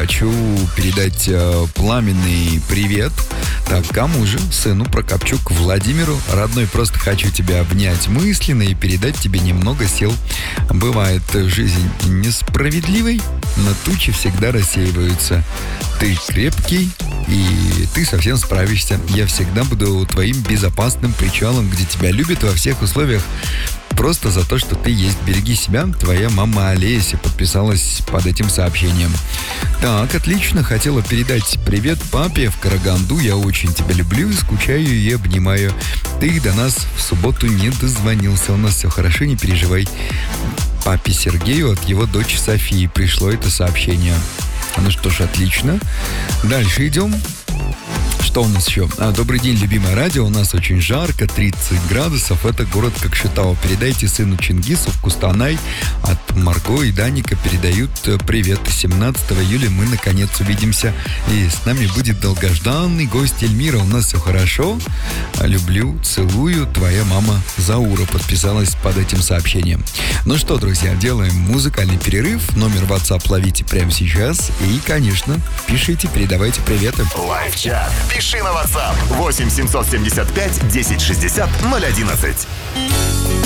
хочу передать пламенный привет. Так, кому же? Сыну Прокопчук Владимиру. Родной, просто хочу тебя обнять мысленно и передать тебе немного сил. Бывает жизнь несправедливой, но тучи всегда рассеиваются. Ты крепкий, и ты совсем справишься. Я всегда буду твоим безопасным причалом, где тебя любят во всех условиях. Просто за то, что ты есть. Береги себя. Твоя мама Олеся подписалась под этим сообщением. Так, отлично. Хотела передать привет папе в Караганду. Я очень тебя люблю, скучаю и обнимаю. Ты до нас в субботу не дозвонился. У нас все хорошо, не переживай. Папе Сергею от его дочери Софии пришло это сообщение. Ну что ж, отлично. Дальше идем. Что у нас еще? Добрый день, любимое радио. У нас очень жарко, 30 градусов. Это город Кокшетау. Передайте сыну Чингису в Кустанай. От Марго и Даника передают привет. 17 июля мы наконец увидимся. И с нами будет долгожданный гость Эльмира. У нас все хорошо. Люблю, целую. Твоя мама Заура подписалась под этим сообщением. Ну что, друзья, делаем музыкальный перерыв. Номер WhatsApp ловите прямо сейчас. И, конечно, пишите, передавайте приветы. Лайв-чат. Пиши на WhatsApp 8 775 1060 011.